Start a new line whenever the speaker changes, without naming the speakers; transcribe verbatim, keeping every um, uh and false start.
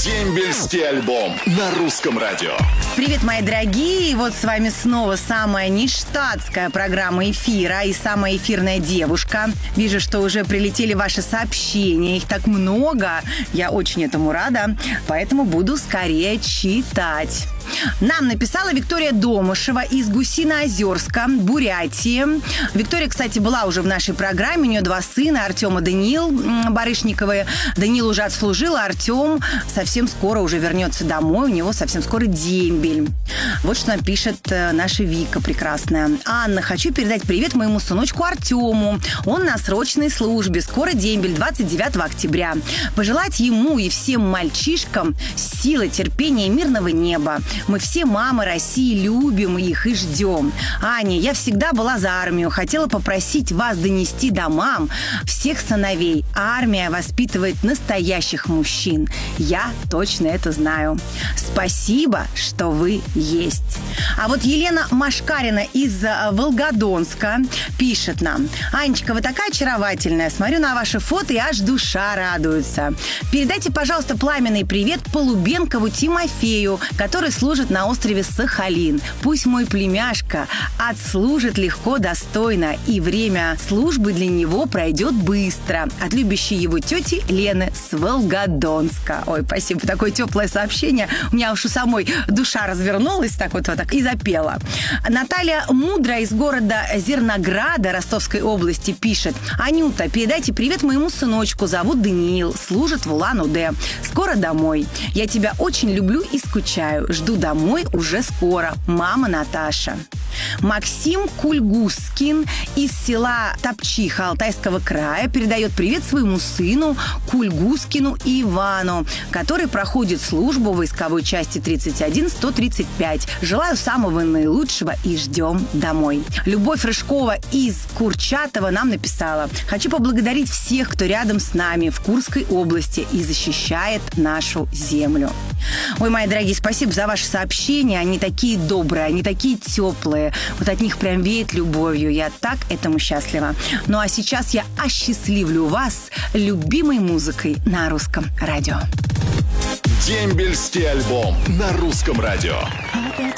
Дембельский альбом на русском радио.
Привет, мои дорогие! Вот с вами снова самая нештатская программа эфира и самая эфирная девушка. Вижу, что уже прилетели ваши сообщения. Их так много. Я очень этому рада. Поэтому буду скорее читать. Нам написала Виктория Домышева из Гусиноозерска, Бурятии. Виктория, кстати, была уже в нашей программе. У нее два сына, Артем и Даниил Барышниковы. Даниил уже отслужил, а Артем совсем скоро уже вернется домой. У него совсем скоро дембель. Вот что нам пишет наша Вика прекрасная. Анна, хочу передать привет моему сыночку Артему. Он на срочной службе. Скоро дембель, двадцать девятого октября. Пожелать ему и всем мальчишкам силы, терпения и мирного неба. Мы все мамы России любим их и ждем. Аня, я всегда была за армию. Хотела попросить вас донести до мам всех сыновей. Армия воспитывает настоящих мужчин. Я точно это знаю. Спасибо, что вы есть. А вот Елена Машкарина из Волгодонска пишет нам. Анечка, вы такая очаровательная. Смотрю на ваши фото и аж душа радуется. Передайте, пожалуйста, пламенный привет Полубенкову Тимофею, который служит на острове Сахалин. Пусть мой племяшка отслужит легко, достойно, и время службы для него пройдет быстро. От любящей его тети Лены с Волгодонска. Ой, спасибо, такое теплое сообщение. У меня уж у самой душа развернулась так вот, вот так и запела. Наталья Мудрая из города Зернограда Ростовской области пишет. Анюта, передайте привет моему сыночку. Зовут Даниил, служит в Улан-Удэ. Скоро домой. Я тебя очень люблю и скучаю. Жду домой уже скоро. Мама Наташа. Максим Кульгускин из села Топчиха Алтайского края передает привет своему сыну Кульгускину Ивану, который проходит службу в войсковой части тридцать один сто тридцать пять. Желаю самого наилучшего и ждем домой. Любовь Рыжкова из Курчатова нам написала. Хочу поблагодарить всех, кто рядом с нами в Курской области и защищает нашу землю. Ой, мои дорогие, спасибо за ваши сообщения. Они такие добрые, они такие теплые. Вот от них прям веет любовью. Я так этому счастлива. Ну а сейчас я осчастливлю вас любимой музыкой на русском радио.
Дембельский альбом на русском радио.